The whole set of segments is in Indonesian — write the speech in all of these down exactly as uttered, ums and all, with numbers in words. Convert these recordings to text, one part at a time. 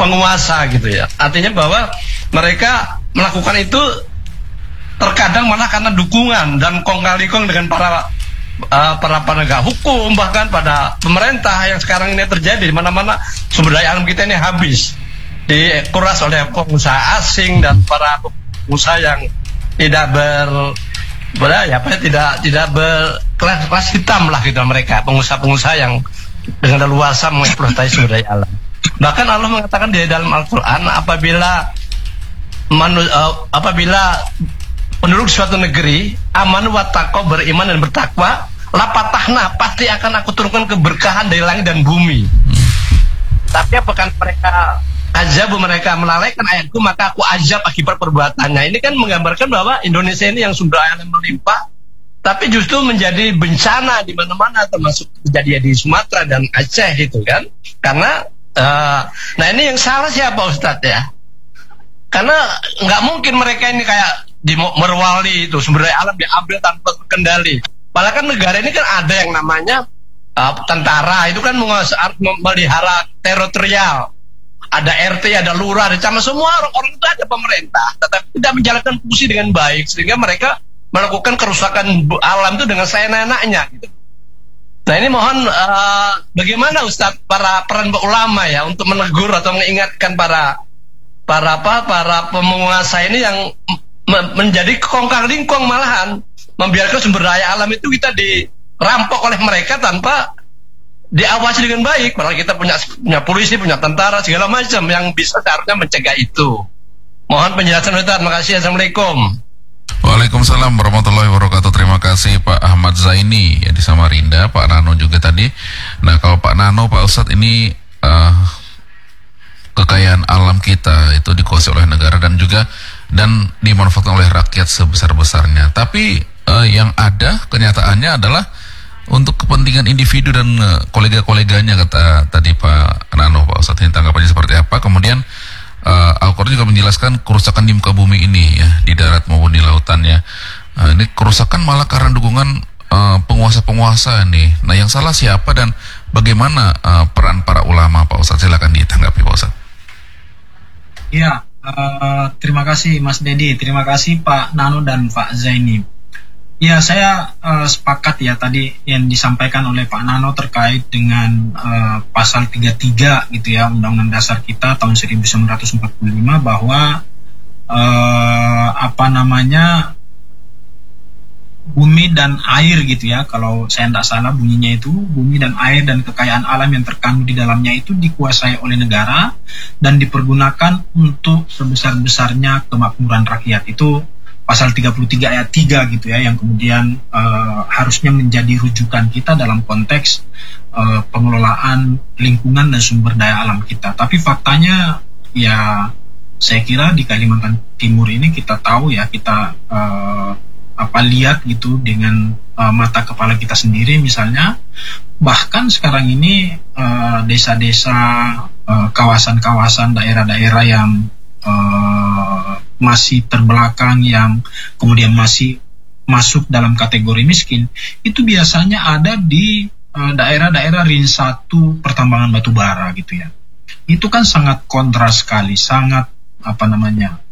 penguasa gitu ya. Artinya bahwa mereka melakukan itu terkadang malah karena dukungan dan kong kali kong dengan para uh, para penegak hukum, bahkan pada pemerintah yang sekarang ini terjadi di mana-mana sumber daya alam kita ini habis, dikuras oleh pengusaha asing dan para pengusaha yang tidak ber ber ya apa tidak tidak berkelas kelas hitam lah gitu mereka, pengusaha-pengusaha yang dengan leluasa mengeksploitasi sumber daya alam. Bahkan Allah mengatakan di dalam Al-Quran, apabila manu, uh, apabila penduduk suatu negeri aman wa taqwa, beriman dan bertakwa, lapatahna, pasti akan aku turunkan keberkahan dari langit dan bumi. Tapi apakah mereka azabu, mereka melalaikan ayatku, maka aku azab akibat perbuatannya. Ini kan menggambarkan bahwa Indonesia ini yang sumber daya alam melimpah, tapi justru menjadi bencana di mana-mana, termasuk terjadi di Sumatera dan Aceh itu kan. Karena Uh, nah ini yang salah siapa Ustadz ya? Karena nggak mungkin mereka ini kayak di Merwali itu sumber daya alam diambil tanpa terkendali. Padahal kan negara ini kan ada yang namanya uh, tentara, itu kan memelihara teritorial. Ada R T, ada lurah, ada camat, semua orang-orang itu ada pemerintah, tetapi tidak menjalankan fungsi dengan baik, sehingga mereka melakukan kerusakan alam itu dengan seenak-enaknya gitu. Nah ini mohon uh, bagaimana Ustadz para peran ulama ya untuk menegur atau mengingatkan para para apa para penguasa ini yang me- menjadi kongkang lingkong, malahan membiarkan sumber daya alam itu kita dirampok oleh mereka tanpa diawasi dengan baik. Padahal kita punya punya polisi, punya tentara segala macam yang bisa seharusnya mencegah itu. Mohon penjelasan Ustadz. Terima kasih. Assalamualaikum. Waalaikumsalam warahmatullahi wabarakatuh. Terima kasih Pak Ahmad Zaini ya di Samarinda, Pak Nano juga tadi. Nah kalau Pak Nano, Pak Ustadz, ini uh, kekayaan alam kita itu dikuasai oleh negara dan juga dan dimanfaatkan oleh rakyat sebesar-besarnya. Tapi uh, yang ada kenyataannya adalah untuk kepentingan individu dan uh, kolega-koleganya, kata tadi Pak Nano. Pak Ustadz, ini tanggapannya seperti apa? Kemudian Uh, Al-Quran juga menjelaskan kerusakan di muka bumi ini ya, di darat maupun di lautan ya. Uh, ini kerusakan malah karena dukungan uh, penguasa-penguasa nih. Nah yang salah siapa dan bagaimana uh, peran para ulama, Pak Ustadz? Silakan ditanggapi Pak Ustadz. Ya, uh, terima kasih Mas Dedi, terima kasih Pak Nano dan Pak Zaini. Ya, saya uh, sepakat ya tadi yang disampaikan oleh Pak Nano terkait dengan uh, pasal tiga puluh tiga gitu ya, Undang-Undang Dasar kita tahun seribu sembilan ratus empat puluh lima, bahwa uh, apa namanya bumi dan air gitu ya, kalau saya tidak salah bunyinya itu, bumi dan air dan kekayaan alam yang terkandung di dalamnya itu dikuasai oleh negara dan dipergunakan untuk sebesar-besarnya kemakmuran rakyat. Itu pasal tiga puluh tiga ayat tiga gitu ya, yang kemudian uh, harusnya menjadi rujukan kita dalam konteks uh, pengelolaan lingkungan dan sumber daya alam kita. Tapi faktanya ya saya kira di Kalimantan Timur ini kita tahu ya, kita uh, apa lihat gitu dengan uh, mata kepala kita sendiri misalnya, bahkan sekarang ini uh, desa-desa, uh, kawasan-kawasan, daerah-daerah yang uh, masih terbelakang, yang kemudian masih masuk dalam kategori miskin, itu biasanya ada di uh, daerah-daerah ring satu pertambangan batu bara gitu ya. Itu kan sangat kontras sekali, sangat apa namanya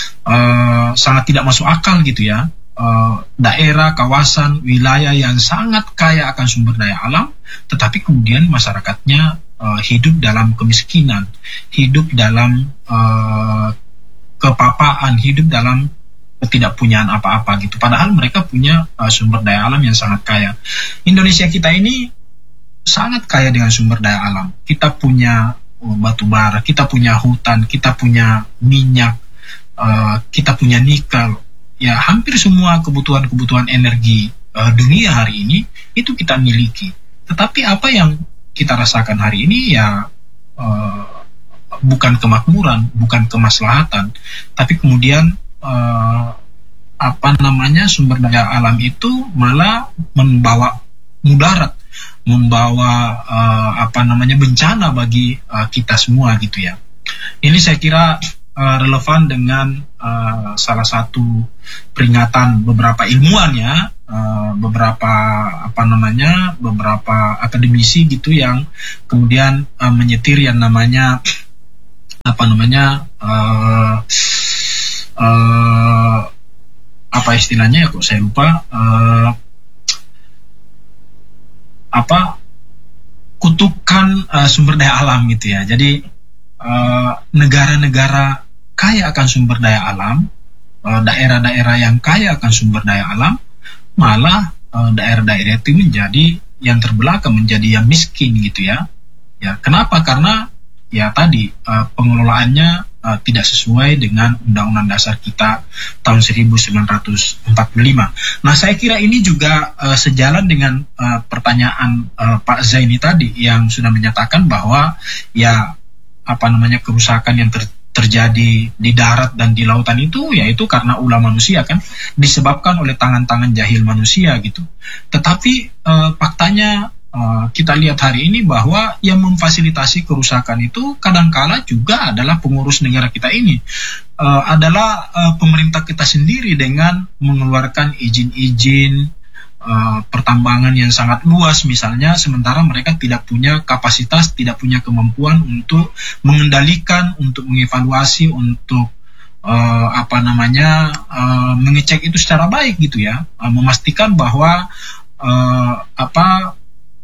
uh, sangat tidak masuk akal gitu ya. Uh, daerah, kawasan, wilayah yang sangat kaya akan sumber daya alam, tetapi kemudian masyarakatnya uh, hidup dalam kemiskinan, hidup dalam uh, kepapaan, hidup dalam ketidakpunyaan apa-apa gitu. Padahal mereka punya uh, sumber daya alam yang sangat kaya. Indonesia kita ini sangat kaya dengan sumber daya alam. Kita punya uh, batu bara, kita punya hutan, kita punya minyak, uh, kita punya nikel. Ya, hampir semua kebutuhan-kebutuhan energi uh, dunia hari ini itu kita miliki. Tetapi apa yang kita rasakan hari ini ya uh, bukan kemakmuran, bukan kemaslahatan, tapi kemudian uh, apa namanya sumber daya alam itu malah membawa mudarat, membawa uh, apa namanya bencana bagi uh, kita semua gitu ya. Ini saya kira uh, relevan dengan uh, salah satu peringatan beberapa ilmuwan ya, uh, beberapa apa namanya beberapa akademisi gitu yang kemudian uh, menyetir yang namanya apa namanya uh, uh, apa istilahnya ya kok saya lupa uh, apa kutukan uh, sumber daya alam gitu ya. Jadi uh, negara-negara kaya akan sumber daya alam, uh, daerah-daerah yang kaya akan sumber daya alam, malah uh, daerah-daerah itu menjadi yang terbelakang, menjadi yang miskin gitu ya. Ya, kenapa? Karena ya tadi uh, pengelolaannya uh, tidak sesuai dengan Undang-Undang Dasar kita tahun seribu sembilan ratus empat puluh lima. Nah, saya kira ini juga uh, sejalan dengan uh, pertanyaan uh, Pak Zaini tadi yang sudah menyatakan bahwa ya apa namanya kerusakan yang ter terjadi di darat dan di lautan itu yaitu karena ulah manusia kan, disebabkan oleh tangan-tangan jahil manusia gitu. Tetapi uh, faktanya Uh, kita lihat hari ini bahwa yang memfasilitasi kerusakan itu kadangkala juga adalah pengurus negara kita ini, uh, adalah uh, pemerintah kita sendiri dengan mengeluarkan izin-izin uh, pertambangan yang sangat luas misalnya, sementara mereka tidak punya kapasitas, tidak punya kemampuan untuk mengendalikan, untuk mengevaluasi, untuk uh, apa namanya uh, mengecek itu secara baik gitu ya, uh, memastikan bahwa uh, apa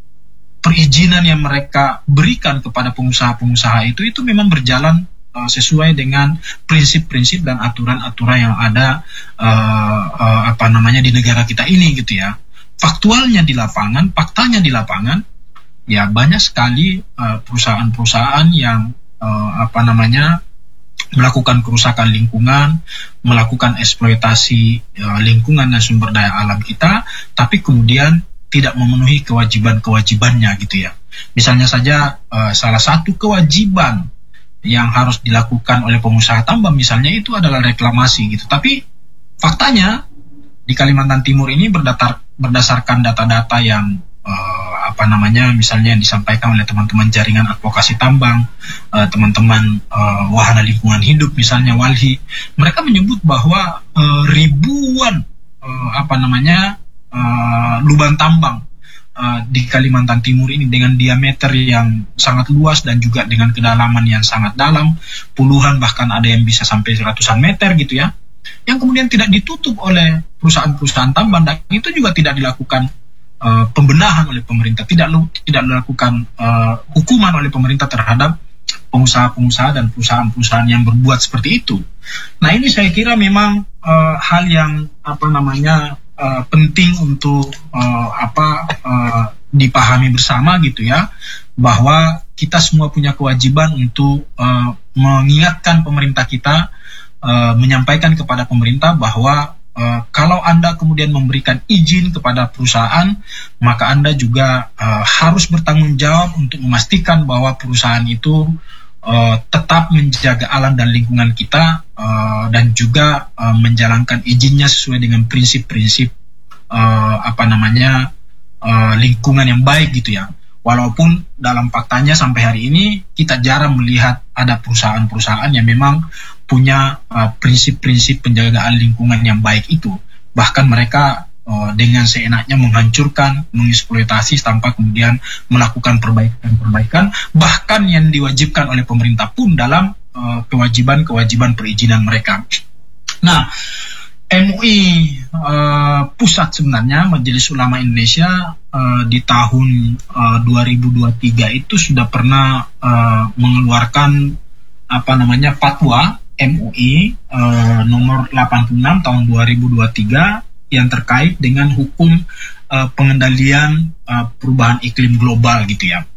perizinan yang mereka berikan kepada pengusaha-pengusaha itu itu memang berjalan uh, sesuai dengan prinsip-prinsip dan aturan-aturan yang ada uh, uh, apa namanya di negara kita ini gitu ya. Faktualnya di lapangan, faktanya di lapangan, ya banyak sekali uh, perusahaan-perusahaan yang uh, apa namanya melakukan kerusakan lingkungan, melakukan eksploitasi uh, lingkungan dan sumber daya alam kita, tapi kemudian tidak memenuhi kewajiban-kewajibannya gitu ya. Misalnya saja uh, salah satu kewajiban yang harus dilakukan oleh pengusaha tambang misalnya itu adalah reklamasi gitu. Tapi faktanya di Kalimantan Timur ini berdasar, berdasarkan data-data yang uh, apa namanya misalnya yang disampaikan oleh teman-teman jaringan advokasi tambang, uh, teman-teman uh, wahana lingkungan hidup misalnya WALHI, mereka menyebut bahwa uh, ribuan uh, apa namanya Uh, lubang tambang uh, di Kalimantan Timur ini dengan diameter yang sangat luas dan juga dengan kedalaman yang sangat dalam, puluhan bahkan ada yang bisa sampai ratusan meter gitu ya, yang kemudian tidak ditutup oleh perusahaan-perusahaan tambang, dan itu juga tidak dilakukan uh, pembenahan oleh pemerintah, tidak tidak dilakukan uh, hukuman oleh pemerintah terhadap pengusaha-pengusaha dan perusahaan-perusahaan yang berbuat seperti itu. Nah, ini saya kira memang uh, hal yang apa namanya Uh, penting untuk uh, apa uh, dipahami bersama gitu ya, bahwa kita semua punya kewajiban untuk uh, mengingatkan pemerintah kita, uh, menyampaikan kepada pemerintah bahwa uh, kalau Anda kemudian memberikan izin kepada perusahaan, maka Anda juga uh, harus bertanggung jawab untuk memastikan bahwa perusahaan itu Uh, tetap menjaga alam dan lingkungan kita, uh, dan juga uh, menjalankan izinnya sesuai dengan prinsip-prinsip uh, apa namanya uh, lingkungan yang baik gitu ya. Walaupun dalam faktanya sampai hari ini kita jarang melihat ada perusahaan-perusahaan yang memang punya uh, prinsip-prinsip penjagaan lingkungan yang baik itu. Bahkan mereka uh, dengan seenaknya menghancurkan, mengeksploitasi tanpa kemudian melakukan perbaikan-perbaikan, bahkan yang diwajibkan oleh pemerintah pun dalam uh, kewajiban-kewajiban perizinan mereka. Nah, M U I uh, pusat sebenarnya Majelis Ulama Indonesia uh, di tahun uh, dua ribu dua puluh tiga itu sudah pernah uh, mengeluarkan apa namanya fatwa M U I uh, nomor delapan puluh enam tahun dua ribu dua puluh tiga yang terkait dengan hukum uh, pengendalian uh, perubahan iklim global gitu ya.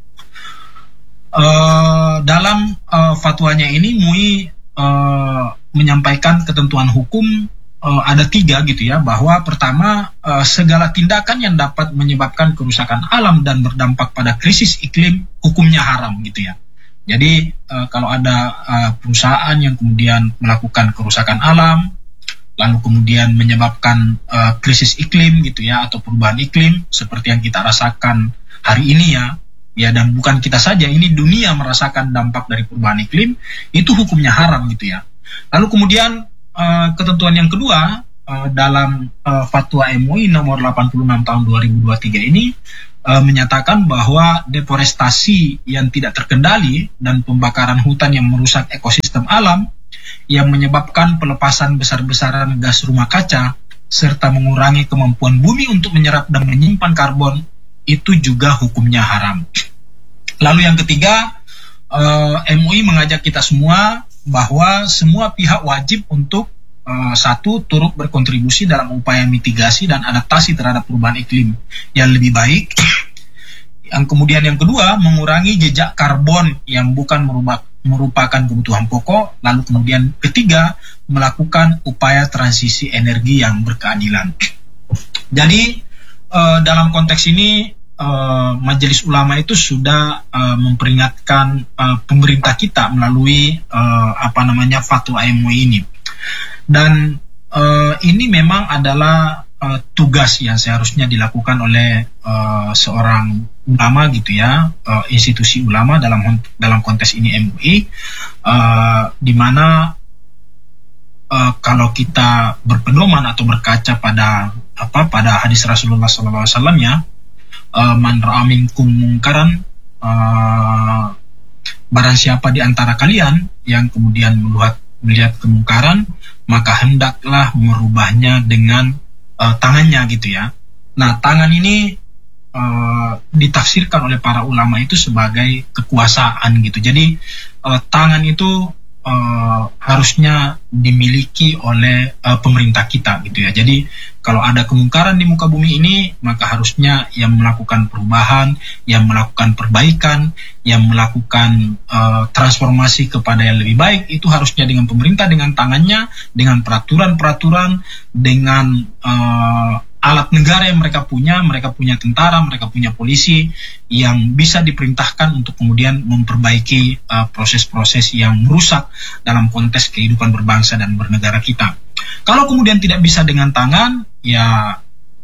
Uh, dalam uh, fatwanya ini M U I uh, menyampaikan ketentuan hukum uh, ada tiga gitu ya, bahwa pertama uh, segala tindakan yang dapat menyebabkan kerusakan alam dan berdampak pada krisis iklim hukumnya haram gitu ya. Jadi uh, kalau ada uh, perusahaan yang kemudian melakukan kerusakan alam, lalu kemudian menyebabkan uh, krisis iklim gitu ya, atau perubahan iklim seperti yang kita rasakan hari ini ya, ya dan bukan kita saja, ini dunia merasakan dampak dari perubahan iklim, itu hukumnya haram gitu ya. Lalu kemudian uh, ketentuan yang kedua uh, dalam uh, fatwa M U I nomor delapan puluh enam tahun dua ribu dua puluh tiga ini uh, menyatakan bahwa deforestasi yang tidak terkendali dan pembakaran hutan yang merusak ekosistem alam yang menyebabkan pelepasan besar-besaran gas rumah kaca serta mengurangi kemampuan bumi untuk menyerap dan menyimpan karbon itu juga hukumnya haram. Lalu yang ketiga, uh, M U I mengajak kita semua bahwa semua pihak wajib untuk uh, satu, turut berkontribusi dalam upaya mitigasi dan adaptasi terhadap perubahan iklim yang lebih baik. Yang kemudian yang kedua, mengurangi jejak karbon yang bukan merubah, merupakan kebutuhan pokok. Lalu kemudian ketiga, melakukan upaya transisi energi yang berkeadilan. Jadi uh, dalam konteks ini Uh, Majelis Ulama itu sudah uh, memperingatkan uh, pemerintah kita melalui uh, apa namanya fatwa M U I ini, dan uh, ini memang adalah uh, tugas yang seharusnya dilakukan oleh uh, seorang ulama gitu ya, uh, institusi ulama dalam dalam konteks ini M U I, uh, di mana uh, kalau kita berpedoman atau berkaca pada apa pada hadis Rasulullah shallallahu alaihi wasallam ya. Uh, man ra'a minkum mungkaran, uh, barang siapa di antara kalian yang kemudian melihat melihat kemungkaran, maka hendaklah merubahnya dengan uh, tangannya gitu ya. Nah, tangan ini uh, ditafsirkan oleh para ulama itu sebagai kekuasaan gitu. Jadi uh, tangan itu uh, harusnya dimiliki oleh uh, pemerintah kita gitu ya. Jadi kalau ada kemungkaran di muka bumi ini, maka harusnya yang melakukan perubahan, yang melakukan perbaikan, yang melakukan uh, transformasi kepada yang lebih baik, itu harusnya dengan pemerintah, dengan tangannya, dengan peraturan-peraturan, dengan uh, alat negara yang mereka punya. Mereka punya tentara, mereka punya polisi yang bisa diperintahkan untuk kemudian memperbaiki uh, proses-proses yang merusak dalam konteks kehidupan berbangsa dan bernegara kita. Kalau kemudian tidak bisa dengan tangan, ya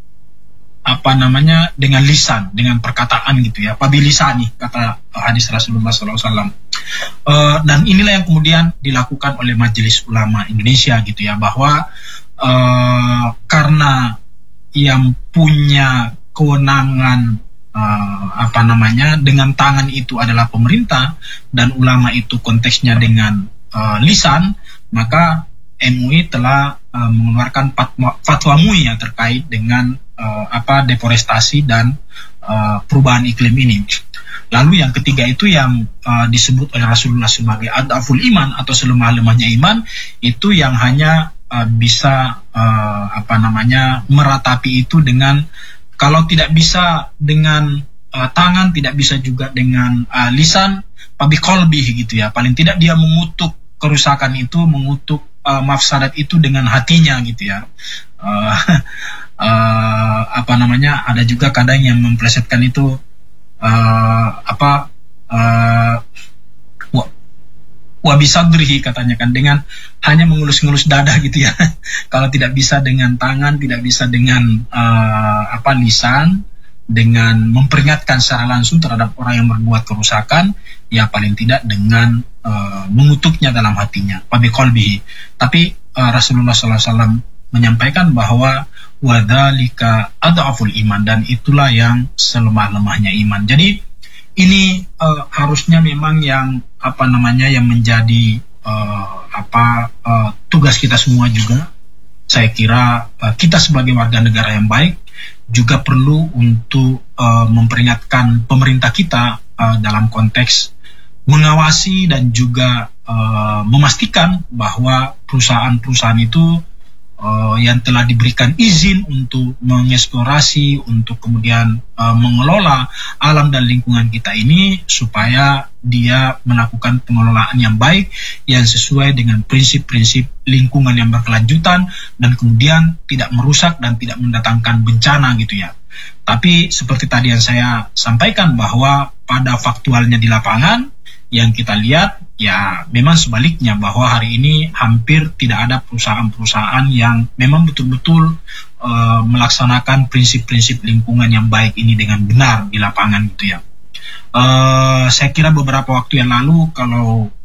apa namanya dengan lisan, dengan perkataan gitu ya, pabilisani kata hadis Rasulullah shallallahu alaihi wasallam. Uh, dan inilah yang kemudian dilakukan oleh Majelis Ulama Indonesia gitu ya, bahwa uh, karena yang punya kewenangan uh, apa namanya dengan tangan itu adalah pemerintah dan ulama itu konteksnya dengan uh, lisan, maka M U I telah uh, mengeluarkan fatwa, fatwa M U I ya terkait dengan uh, apa deforestasi dan uh, perubahan iklim ini. Lalu yang ketiga itu yang uh, disebut oleh Rasulullah sebagai adaful iman atau selemah-lemahnya iman, itu yang hanya uh, bisa uh, apa namanya meratapi itu dengan, kalau tidak bisa dengan uh, tangan, tidak bisa juga dengan uh, lisan, pabi kolbi gitu ya. Paling tidak dia mengutuk kerusakan itu, mengutuk Uh, mafsadat itu dengan hatinya gitu ya. Uh, uh, apa namanya? Ada juga kadang yang memplesetkan itu uh, apa uh, wabisadrihi katanya kan, dengan hanya mengelus-ngelus dada gitu ya. Kalau tidak bisa dengan tangan, tidak bisa dengan uh, apa lisan, dengan memperingatkan secara langsung terhadap orang yang berbuat kerusakan, ya paling tidak dengan uh, mengutuknya dalam hatinya, pabi qalbihi. Tapi uh, Rasulullah shallallahu alaihi wasallam menyampaikan bahwa wadzalika adaful iman, dan itulah yang selemah-lemahnya iman. Jadi ini uh, harusnya memang yang apa namanya yang menjadi uh, apa uh, tugas kita semua juga. Saya kira uh, kita sebagai warga negara yang baik juga perlu untuk uh, memperingatkan pemerintah kita uh, dalam konteks mengawasi dan juga uh, memastikan bahwa perusahaan-perusahaan itu uh, yang telah diberikan izin untuk mengeksplorasi, untuk kemudian uh, mengelola alam dan lingkungan kita ini, supaya dia melakukan pengelolaan yang baik, yang sesuai dengan prinsip-prinsip lingkungan yang berkelanjutan, dan kemudian tidak merusak dan tidak mendatangkan bencana gitu ya. Tapi seperti tadi yang saya sampaikan, bahwa pada faktualnya di lapangan yang kita lihat, ya memang sebaliknya, bahwa hari ini hampir tidak ada perusahaan-perusahaan yang memang betul-betul uh, melaksanakan prinsip-prinsip lingkungan yang baik ini dengan benar di lapangan gitu ya. Uh, saya kira beberapa waktu yang lalu, kalau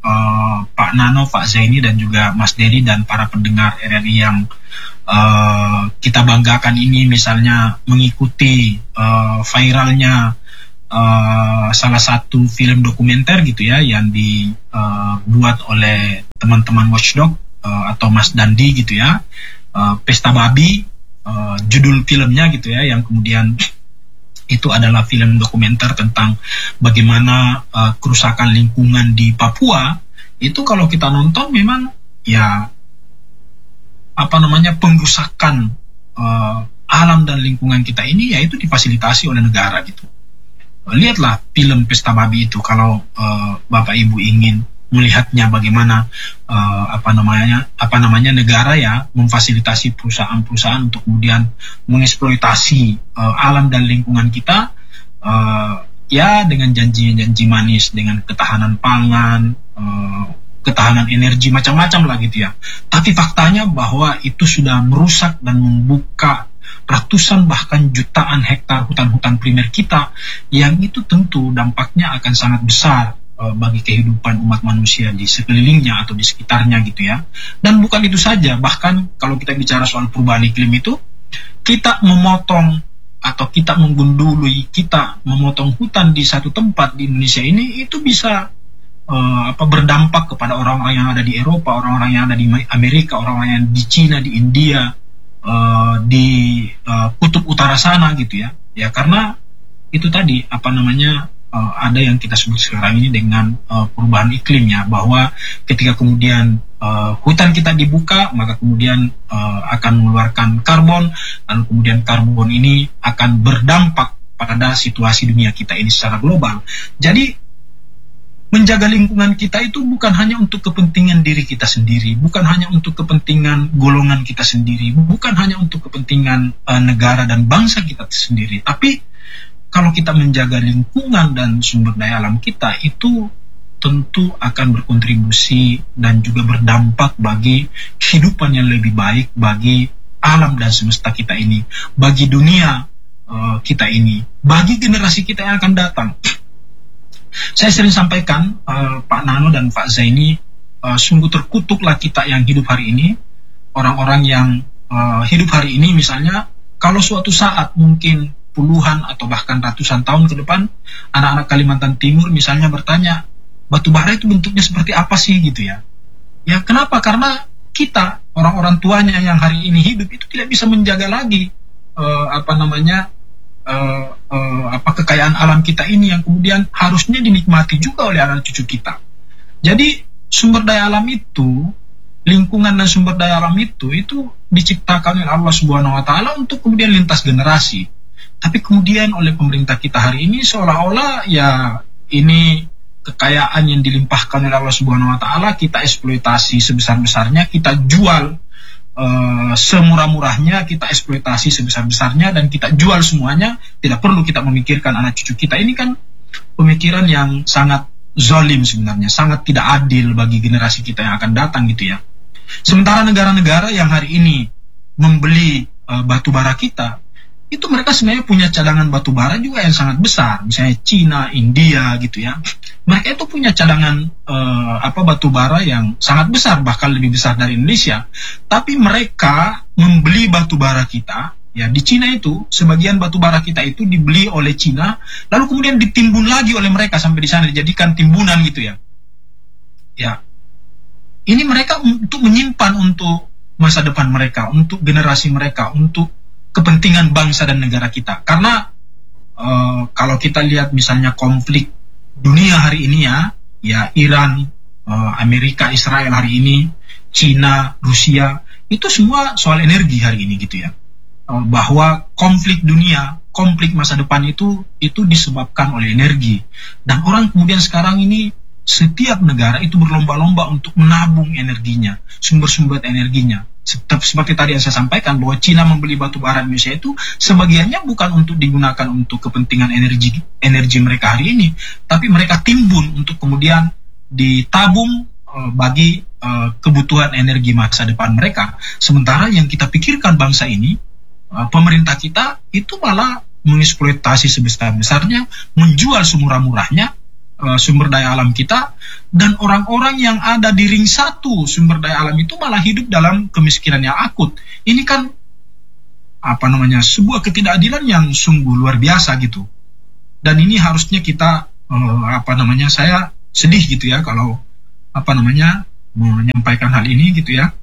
uh, Pak Nano, Pak Zaini, dan juga Mas Dedi dan para pendengar R R I yang uh, kita banggakan ini, misalnya mengikuti uh, viralnya uh, salah satu film dokumenter gitu ya yang dibuat uh, oleh teman-teman Watchdog uh, atau Mas Dandi gitu ya, uh, Pesta Babi, uh, judul filmnya gitu ya, yang kemudian itu adalah film dokumenter tentang bagaimana uh, kerusakan lingkungan di Papua. Itu kalau kita nonton memang ya apa namanya pengrusakan uh, alam dan lingkungan kita ini ya itu difasilitasi oleh negara gitu. Uh, lihatlah film Pesta Babi itu kalau uh, Bapak Ibu ingin melihatnya bagaimana uh, apa namanya apa namanya negara ya memfasilitasi perusahaan-perusahaan untuk kemudian mengeksploitasi uh, alam dan lingkungan kita uh, ya dengan janji-janji manis, dengan ketahanan pangan, uh, ketahanan energi, macam-macam lah gitu ya. Tapi faktanya bahwa itu sudah merusak dan membuka ratusan bahkan jutaan hektar hutan-hutan primer kita, yang itu tentu dampaknya akan sangat besar bagi kehidupan umat manusia di sekelilingnya atau di sekitarnya gitu ya. Dan bukan itu saja, bahkan kalau kita bicara soal perubahan iklim itu, kita memotong atau kita menggundului, kita memotong hutan di satu tempat di Indonesia ini, itu bisa uh, apa berdampak kepada orang-orang yang ada di Eropa, orang-orang yang ada di Amerika, orang-orang yang di Cina, di India, uh, di uh, kutub utara sana gitu ya. Ya karena itu tadi apa namanya Uh, ada yang kita sebut sekarang ini dengan uh, perubahan iklimnya, bahwa ketika kemudian uh, hutan kita dibuka, maka kemudian uh, akan mengeluarkan karbon, dan kemudian karbon ini akan berdampak pada situasi dunia kita ini secara global. Jadi menjaga lingkungan kita itu bukan hanya untuk kepentingan diri kita sendiri, bukan hanya untuk kepentingan golongan kita sendiri, bukan hanya untuk kepentingan uh, negara dan bangsa kita sendiri, tapi kalau kita menjaga lingkungan dan sumber daya alam kita, itu tentu akan berkontribusi dan juga berdampak bagi kehidupan yang lebih baik bagi alam dan semesta kita ini, bagi dunia uh, kita ini, bagi generasi kita yang akan datang. Saya sering sampaikan, uh, Pak Nano dan Pak Zaini, uh, sungguh terkutuklah kita yang hidup hari ini, orang-orang yang uh, hidup hari ini misalnya, kalau suatu saat mungkin puluhan atau bahkan ratusan tahun ke depan, anak-anak Kalimantan Timur misalnya bertanya, batu bara itu bentuknya seperti apa sih gitu ya. Ya kenapa? Karena kita, orang-orang tuanya yang hari ini hidup itu tidak bisa menjaga lagi uh, apa namanya uh, uh, apa kekayaan alam kita ini yang kemudian harusnya dinikmati juga oleh anak cucu kita. Jadi sumber daya alam itu, lingkungan dan sumber daya alam itu itu diciptakan oleh Allah Subhanahu wa taala untuk kemudian lintas generasi. Tapi kemudian oleh pemerintah kita hari ini seolah-olah ya ini kekayaan yang dilimpahkan oleh Allah Subhanahu wa taala kita eksploitasi sebesar-besarnya, kita jual uh, semurah-murahnya, kita eksploitasi sebesar-besarnya dan kita jual semuanya, tidak perlu kita memikirkan anak cucu kita. Ini kan pemikiran yang sangat zalim sebenarnya, sangat tidak adil bagi generasi kita yang akan datang gitu ya. Sementara negara-negara yang hari ini membeli uh, batu bara kita, itu mereka sebenarnya punya cadangan batu bara juga yang sangat besar, misalnya Cina, India gitu ya. Mereka itu punya cadangan uh, apa batu bara yang sangat besar, bahkan lebih besar dari Indonesia. Tapi mereka membeli batu bara kita, ya di Cina itu sebagian batu bara kita itu dibeli oleh Cina, lalu kemudian ditimbun lagi oleh mereka sampai di sana dijadikan timbunan gitu ya. Ya, ini mereka untuk menyimpan untuk masa depan mereka, untuk generasi mereka, untuk kepentingan bangsa dan negara kita. Karena uh, kalau kita lihat misalnya konflik dunia hari ini ya, ya Iran, uh, Amerika, Israel hari ini, Cina, Rusia, itu semua soal energi hari ini gitu ya. Uh, bahwa konflik dunia, konflik masa depan itu itu disebabkan oleh energi. Dan orang kemudian sekarang ini setiap negara itu berlomba-lomba untuk menabung energinya, sumber-sumber energinya. Seperti tadi yang saya sampaikan bahwa Cina membeli batu bara Indonesia itu sebagiannya bukan untuk digunakan untuk kepentingan energi energi mereka hari ini, tapi mereka timbun untuk kemudian ditabung uh, bagi uh, kebutuhan energi masa depan mereka. Sementara yang kita pikirkan bangsa ini, uh, pemerintah kita itu malah mengeksploitasi sebesar-besarnya, menjual semurah-murahnya uh, sumber daya alam kita, dan orang-orang yang ada di ring satu sumber daya alam itu malah hidup dalam kemiskinan yang akut. Ini kan apa namanya sebuah ketidakadilan yang sungguh luar biasa gitu. Dan ini harusnya kita uh, apa namanya saya sedih gitu ya kalau apa namanya menyampaikan hal ini gitu ya.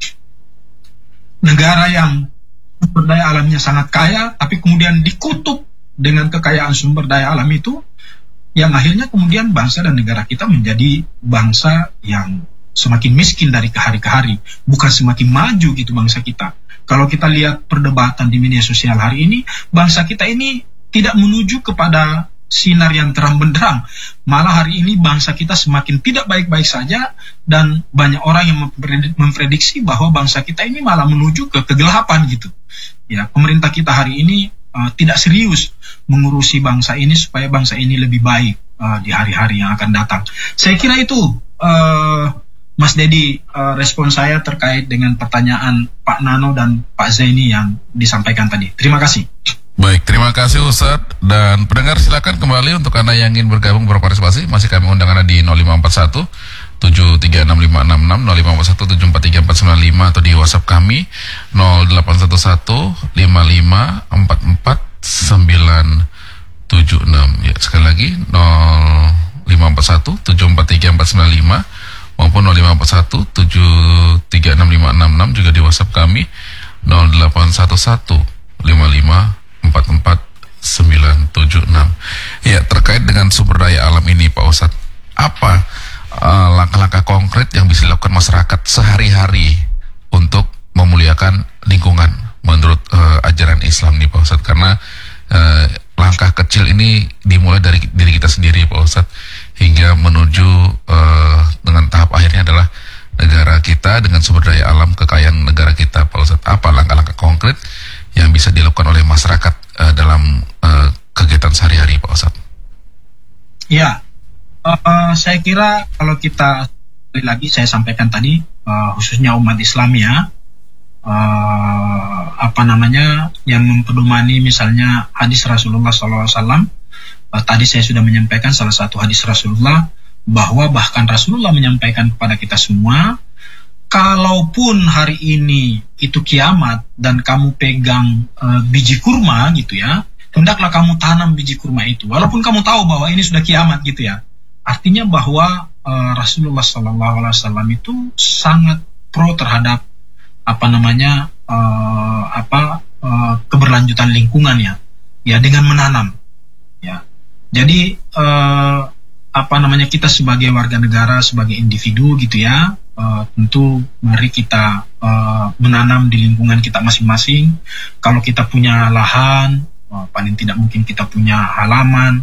Negara yang sumber daya alamnya sangat kaya, tapi kemudian dikutuk dengan kekayaan sumber daya alam itu, yang akhirnya kemudian bangsa dan negara kita menjadi bangsa yang semakin miskin dari ke hari ke hari, bukan semakin maju gitu bangsa kita. Kalau kita lihat perdebatan di media sosial hari ini, bangsa kita ini tidak menuju kepada sinar yang terang benderang. Malah hari ini bangsa kita semakin tidak baik-baik saja, dan banyak orang yang memprediksi bahwa bangsa kita ini malah menuju ke kegelapan gitu. Ya, pemerintah kita hari ini uh, tidak serius mengurusi bangsa ini supaya bangsa ini lebih baik uh, di hari-hari yang akan datang. Saya kira itu uh, Mas Dedi, uh, respon saya terkait dengan pertanyaan Pak Nano dan Pak Zaini yang disampaikan tadi. Terima kasih. Baik, terima kasih Ustadz. Dan pendengar silakan kembali untuk Anda yang ingin bergabung berpartisipasi. Masih kami undang Anda di nol lima empat satu tujuh tiga enam lima enam enam, nol lima empat satu tujuh empat tiga empat sembilan lima, atau di WhatsApp kami nol delapan satu satu lima lima empat empat sembilan tujuh enam. Ya, sekali lagi nol lima empat satu tujuh empat tiga empat sembilan lima maupun nol lima empat satu tujuh tiga enam lima enam enam, juga di WhatsApp kami nol delapan satu satu lima lima empat empat sembilan tujuh enam. Ya, terkait dengan sumber daya alam ini Pak Ustadz, apa uh, langkah-langkah konkret yang bisa dilakukan masyarakat sehari-hari untuk memuliakan lingkungan menurut uh, ajaran Islam nih Pak Ustadz? Karena uh, langkah kecil ini dimulai dari diri kita sendiri Pak Ustadz, hingga menuju uh, dengan tahap akhirnya adalah negara kita dengan sumber daya alam, kekayaan negara kita Pak Ustadz. Apa langkah-langkah konkret yang bisa dilakukan oleh masyarakat uh, dalam uh, kegiatan sehari-hari Pak Ustadz? Ya, uh, saya kira kalau kita lagi saya sampaikan tadi, uh, khususnya umat Islam ya, uh, apa namanya yang mempedomani misalnya hadis Rasulullah shallallahu alaihi wasallam. Uh, tadi saya sudah menyampaikan salah satu hadis Rasulullah, bahwa bahkan Rasulullah menyampaikan kepada kita semua, kalaupun hari ini itu kiamat dan kamu pegang uh, biji kurma gitu ya, hendaklah kamu tanam biji kurma itu, walaupun kamu tahu bahwa ini sudah kiamat gitu ya. Artinya bahwa uh, Rasulullah Sallallahu Alaihi Wasallam itu sangat pro terhadap apa namanya uh, apa uh, keberlanjutan lingkungan ya, ya dengan menanam ya. Jadi uh, apa namanya kita sebagai warga negara, sebagai individu gitu ya, Uh, tentu mari kita uh, menanam di lingkungan kita masing-masing. Kalau kita punya lahan, uh, paling tidak mungkin kita punya halaman,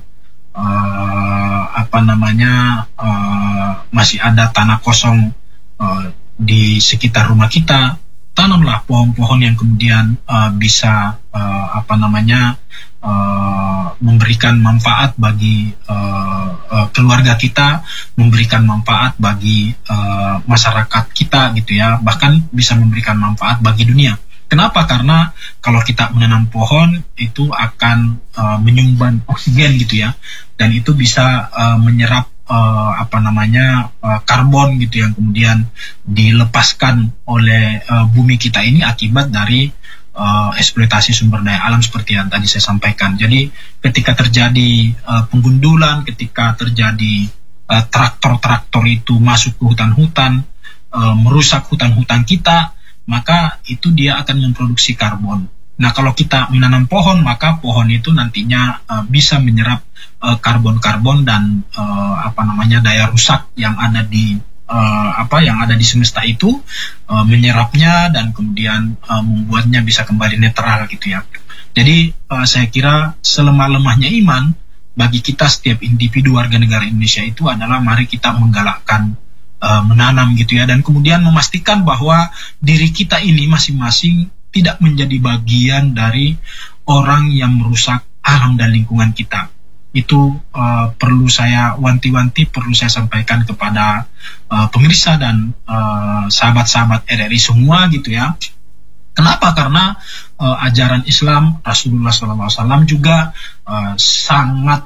uh, apa namanya uh, masih ada tanah kosong uh, di sekitar rumah kita, tanamlah pohon-pohon yang kemudian uh, bisa uh, apa namanya Uh, memberikan manfaat bagi uh, uh, keluarga kita, memberikan manfaat bagi uh, masyarakat kita gitu ya, bahkan bisa memberikan manfaat bagi dunia. Kenapa? Karena kalau kita menanam pohon itu akan uh, menyumbang oksigen gitu ya, dan itu bisa uh, menyerap uh, apa namanya uh, karbon gitu yang kemudian dilepaskan oleh uh, bumi kita ini akibat dari Uh, eksploitasi sumber daya alam seperti yang tadi saya sampaikan. Jadi ketika terjadi uh, penggundulan, ketika terjadi uh, traktor-traktor itu masuk ke hutan-hutan, uh, merusak hutan-hutan kita, maka itu dia akan memproduksi karbon. Nah, kalau kita menanam pohon, maka pohon itu nantinya uh, bisa menyerap uh, karbon-karbon dan uh, apa namanya daya rusak yang ada di Uh, apa yang ada di semesta itu, uh, menyerapnya dan kemudian uh, membuatnya bisa kembali netral gitu ya. Jadi uh, saya kira selemah-lemahnya iman bagi kita setiap individu warga negara Indonesia itu adalah mari kita menggalakkan uh, menanam gitu ya, dan kemudian memastikan bahwa diri kita ini masing-masing tidak menjadi bagian dari orang yang merusak alam dan lingkungan kita. Itu uh, perlu saya wanti-wanti, perlu saya sampaikan kepada uh, pemirsa dan uh, sahabat-sahabat R R I semua gitu ya. Kenapa? Karena uh, ajaran Islam Rasulullah shallallahu alaihi wasallam juga uh, sangat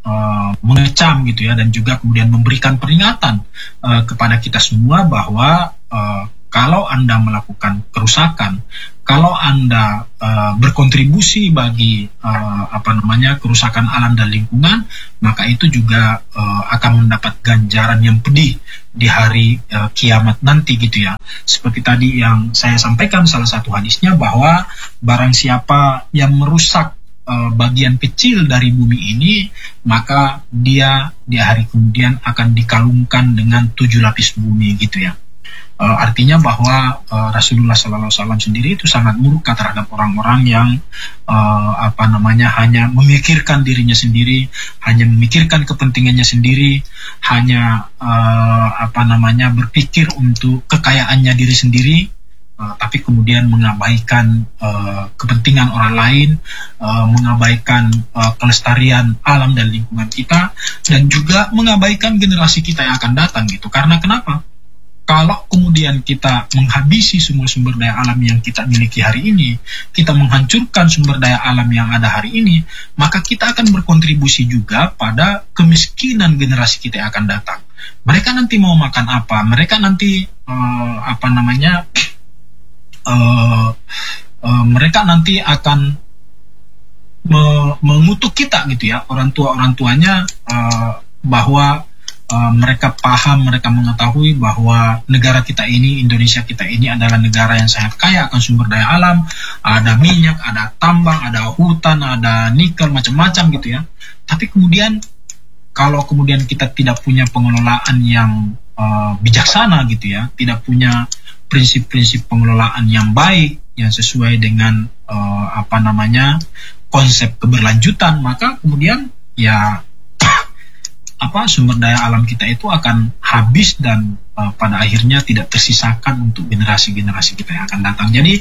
uh, mengecam gitu ya, dan juga kemudian memberikan peringatan uh, kepada kita semua bahwa uh, kalau Anda melakukan kerusakan, kalau Anda uh, berkontribusi bagi uh, apa namanya kerusakan alam dan lingkungan, maka itu juga uh, akan mendapat ganjaran yang pedih di hari uh, kiamat nanti gitu ya. Seperti tadi yang saya sampaikan salah satu hadisnya, bahwa barang siapa yang merusak uh, bagian kecil dari bumi ini, maka dia di hari kemudian akan dikalungkan dengan tujuh lapis bumi gitu ya. Uh, artinya bahwa uh, Rasulullah Sallallahu Alaihi Wasallam sendiri itu sangat murka terhadap orang-orang yang uh, apa namanya hanya memikirkan dirinya sendiri, hanya memikirkan kepentingannya sendiri, hanya uh, apa namanya berpikir untuk kekayaannya diri sendiri, uh, tapi kemudian mengabaikan uh, kepentingan orang lain, uh, mengabaikan uh, kelestarian alam dan lingkungan kita, dan juga mengabaikan generasi kita yang akan datang gitu. Karena kenapa? Kalau kemudian kita menghabisi semua sumber daya alam yang kita miliki hari ini, kita menghancurkan sumber daya alam yang ada hari ini, maka kita akan berkontribusi juga pada kemiskinan generasi kita yang akan datang. Mereka nanti mau makan apa? Mereka nanti uh, apa namanya? Uh, uh, mereka nanti akan me- mengutuk kita gitu ya, orang tua orang tuanya uh, bahwa Uh, mereka paham, mereka mengetahui bahwa negara kita ini, Indonesia kita ini adalah negara yang sangat kaya akan sumber daya alam, ada minyak, ada tambang, ada hutan, ada nikel, macam-macam gitu ya. Tapi kemudian kalau kemudian kita tidak punya pengelolaan yang uh, bijaksana gitu ya, tidak punya prinsip-prinsip pengelolaan yang baik, yang sesuai dengan uh, apa namanya konsep keberlanjutan, maka kemudian ya apa sumber daya alam kita itu akan habis dan uh, pada akhirnya tidak tersisakan untuk generasi-generasi kita yang akan datang. Jadi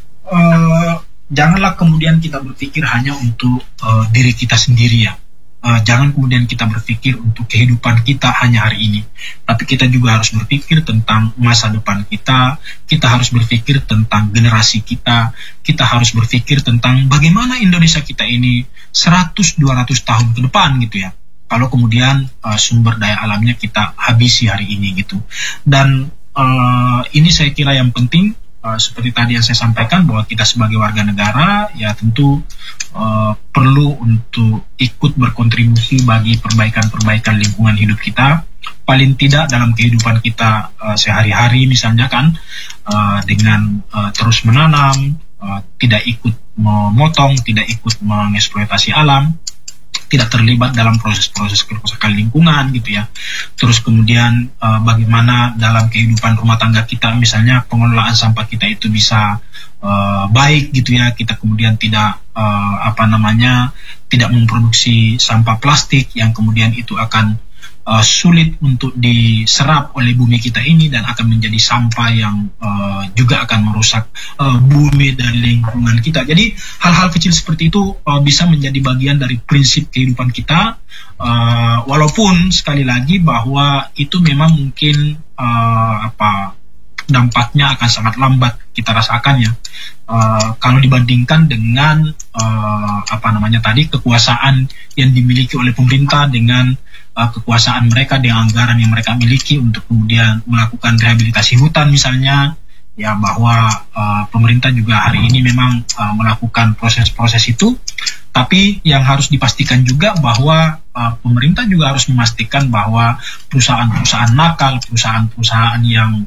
uh, janganlah kemudian kita berpikir hanya untuk uh, diri kita sendiri ya. Uh, jangan kemudian kita berpikir untuk kehidupan kita hanya hari ini, tapi kita juga harus berpikir tentang masa depan kita. Kita harus berpikir tentang generasi kita. Kita harus berpikir tentang bagaimana Indonesia kita ini seratus dua ratus tahun ke depan gitu ya, kalau kemudian uh, sumber daya alamnya kita habisi hari ini gitu. Dan uh, ini saya kira yang penting, uh, seperti tadi yang saya sampaikan, bahwa kita sebagai warga negara ya tentu uh, perlu untuk ikut berkontribusi bagi perbaikan-perbaikan lingkungan hidup kita, paling tidak dalam kehidupan kita uh, sehari-hari misalnya kan, uh, dengan uh, terus menanam, uh, tidak ikut memotong, tidak ikut mengeksploitasi alam, tidak terlibat dalam proses-proses kerusakan lingkungan gitu ya. Terus kemudian uh, bagaimana dalam kehidupan rumah tangga kita misalnya pengelolaan sampah kita itu bisa uh, baik gitu ya. Kita kemudian tidak uh, apa namanya tidak memproduksi sampah plastik yang kemudian itu akan uh, sulit untuk diserap oleh bumi kita ini dan akan menjadi sampah yang uh, juga akan merusak uh, bumi dan lingkungan kita. Jadi hal-hal kecil seperti itu uh, bisa menjadi bagian dari prinsip kehidupan kita, uh, walaupun sekali lagi bahwa itu memang mungkin uh, apa dampaknya akan sangat lambat kita rasakan ya, uh, kalau dibandingkan dengan uh, apa namanya tadi kekuasaan yang dimiliki oleh pemerintah dengan uh, kekuasaan mereka dengan anggaran yang mereka miliki untuk kemudian melakukan rehabilitasi hutan misalnya ya, bahwa uh, pemerintah juga hari ini memang uh, melakukan proses-proses itu. Tapi yang harus dipastikan juga bahwa uh, pemerintah juga harus memastikan bahwa perusahaan-perusahaan nakal, perusahaan-perusahaan yang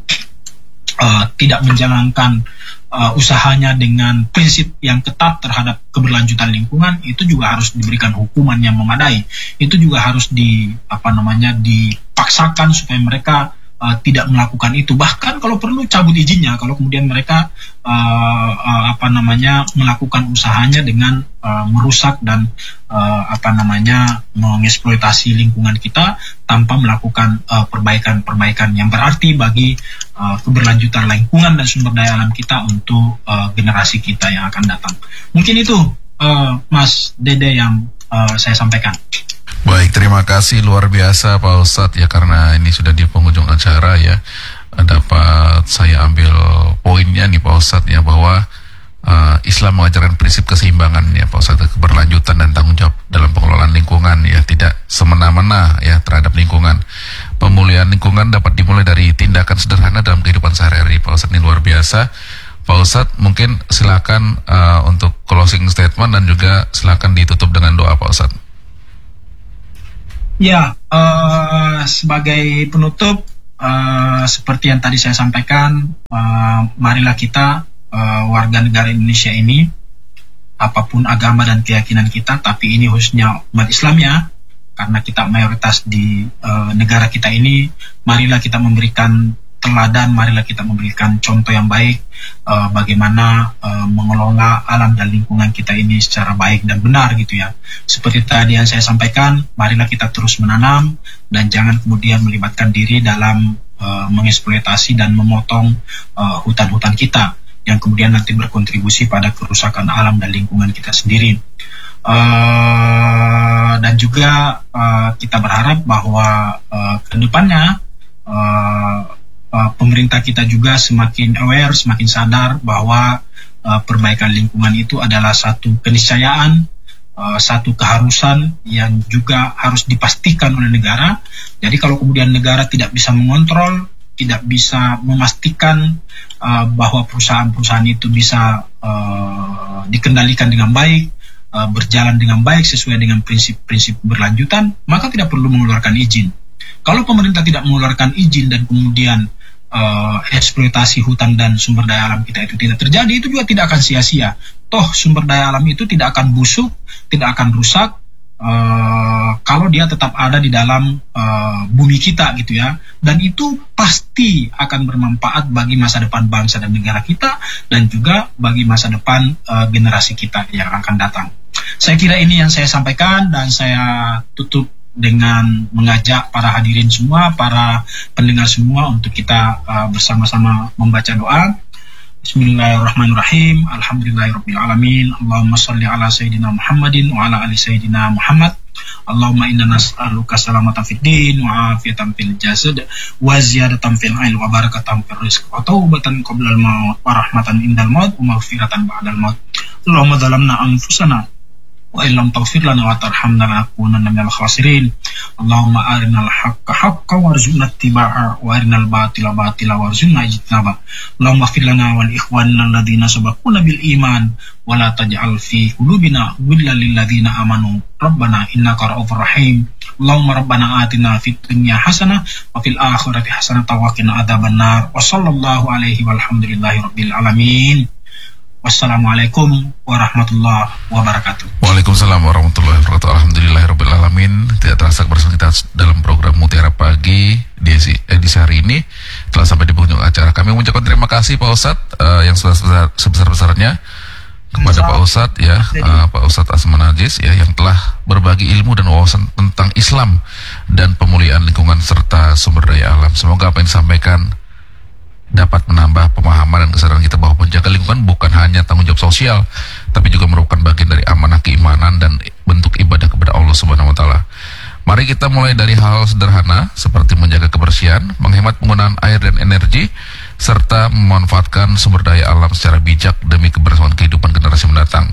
Uh, tidak menjalankan uh, usahanya dengan prinsip yang ketat terhadap keberlanjutan lingkungan, itu juga harus diberikan hukuman yang memadai. Itu juga harus di apa namanya dipaksakan supaya mereka uh, tidak melakukan itu. Bahkan kalau perlu cabut izinnya kalau kemudian mereka uh, uh, apa namanya melakukan usahanya dengan uh, merusak dan uh, apa namanya mengeksploitasi lingkungan kita tanpa melakukan uh, perbaikan-perbaikan yang berarti bagi uh, keberlanjutan lingkungan dan sumber daya alam kita untuk uh, generasi kita yang akan datang. Mungkin itu uh, Mas Dede yang uh, saya sampaikan. Baik, terima kasih luar biasa Pak Ustadz ya, karena ini sudah di penghujung acara ya. Dapat saya ambil poinnya nih Pak Ustadz ya, bahwa uh, Islam mengajarkan prinsip keseimbangan ya Pak Ustadz, keberlanjutan dan tanggung jawab dalam pengelolaan lingkungan ya, tidak semena-mena ya terhadap lingkungan. Pemulihan lingkungan dapat dimulai dari tindakan sederhana dalam kehidupan sehari-hari. Pak Ustadz, ini luar biasa. Pak Ustadz, mungkin silakan uh, untuk closing statement dan juga silakan ditutup dengan doa Pak Ustadz. Ya, uh, sebagai penutup, uh, seperti yang tadi saya sampaikan, uh, marilah kita uh, warga negara Indonesia ini, apapun agama dan keyakinan kita, tapi ini khususnya umat Islam ya, karena kita mayoritas di uh, negara kita ini, marilah kita memberikan teladan, marilah kita memberikan contoh yang baik uh, bagaimana uh, mengelola alam dan lingkungan kita ini secara baik dan benar gitu ya. Seperti tadi yang saya sampaikan, marilah kita terus menanam dan jangan kemudian melibatkan diri dalam uh, mengeksploitasi dan memotong uh, hutan-hutan kita yang kemudian nanti berkontribusi pada kerusakan alam dan lingkungan kita sendiri. Uh, dan juga uh, kita berharap bahwa uh, ke depannya uh, uh, pemerintah kita juga semakin aware, semakin sadar bahwa uh, perbaikan lingkungan itu adalah satu keniscayaan, uh, satu keharusan yang juga harus dipastikan oleh negara. Jadi kalau kemudian negara tidak bisa mengontrol, tidak bisa memastikan uh, bahwa perusahaan-perusahaan itu bisa uh, dikendalikan dengan baik, berjalan dengan baik sesuai dengan prinsip-prinsip berlanjutan, maka tidak perlu mengeluarkan izin. Kalau pemerintah tidak mengeluarkan izin dan kemudian uh, eksploitasi hutan dan sumber daya alam kita itu tidak terjadi, itu juga tidak akan sia-sia. Toh sumber daya alam itu tidak akan busuk, tidak akan rusak uh, kalau dia tetap ada di dalam uh, bumi kita gitu ya. Dan itu pasti akan bermanfaat bagi masa depan bangsa dan negara kita dan juga bagi masa depan uh, generasi kita yang akan datang. Saya kira ini yang saya sampaikan dan saya tutup dengan mengajak para hadirin semua, para pendengar semua untuk kita uh, bersama-sama membaca doa. Bismillahirrahmanirrahim. Alhamdulillahirrabbilalamin. Allahumma salli ala Sayyidina Muhammadin wa ala ali Sayyidina Muhammad. Allahumma inna nas'aluka salamatan fid din wa afiyatan fil jasad wa ziyadatan fil ilmi wa barakatan fil rizq wa taubatan qabla al maut wa rahmatan indal maut wa maghfiratan ba'dal maut. Allahumma zalamna anfusana wa illam taghfir lana wa tarhamna lanakunanna minal khasirin. Allahumma arinal haqqa haqqan warzuqna ittiba'a wa arinal batila batila warzuqna ijtinaba. Allahumma ighfir lana wal ikhwanina alladhina sabaquna bil iman wa la taj'al fi qulubina ghillan lil ladzina amanu rabbana innaka ra'ufur rahim. Allahumma rabbana atina fid dunya hasanah wa fil akhirati hasanah wa qina adzabannar. Wa sallallahu alaihi walhamdulillahi rabbil alamin. Wassalamualaikum warahmatullahi wabarakatuh. Waalaikumsalam warahmatullahi wabarakatuh. Alhamdulillahirabbil alamin. Tidak terasa bersama kita dalam program Mutiara Pagi di edisi hari ini telah sampai di penghujung acara. Kami mengucapkan terima kasih Pak Ustadz uh, yang sebesar sebesar-besarnya kepada Pak Ustadz ya, uh, Pak Ustadz Asman Najis ya, yang telah berbagi ilmu dan wawasan tentang Islam dan pemulihan lingkungan serta sumber daya alam. Semoga apa yang disampaikan dapat menambah pemahaman dan kesadaran kita bahwa menjaga lingkungan bukan hanya tanggung jawab sosial, tapi juga merupakan bagian dari amanah keimanan dan bentuk ibadah kepada Allah Subhanahu wa taala. Mari kita mulai dari hal sederhana seperti menjaga kebersihan, menghemat penggunaan air dan energi, serta memanfaatkan sumber daya alam secara bijak demi keberlangsungan kehidupan generasi mendatang.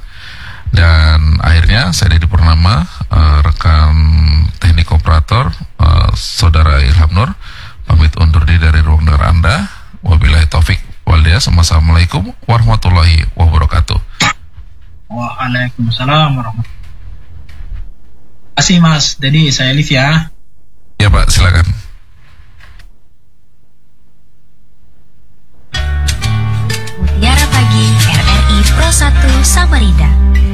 Dan akhirnya saya Dedi Purnama, uh, rekan teknik operator, uh, Saudara Ilham Nur, pamit undur diri dari ruang dengar Anda. Wabillahi taufik wal hidayah. Assalamualaikum warahmatullahi wabarakatuh. Waalaikumsalam warahmatullahi wabarakatuh. Terima kasih Mas Dedi, saya live ya. Ya Pak, silakan. Mutiara Pagi R R I Pro satu Samarinda.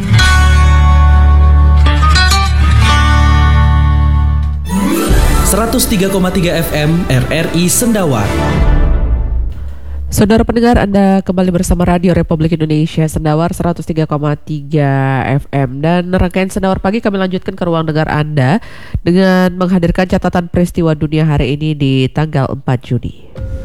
seratus tiga koma tiga F M R R I Sendawar. Saudara pendengar, Anda kembali bersama Radio Republik Indonesia Sendawar seratus tiga koma tiga F M. Dan rangkaian Sendawar Pagi kami lanjutkan ke ruang dengar Anda dengan menghadirkan catatan peristiwa dunia hari ini di tanggal empat Juni.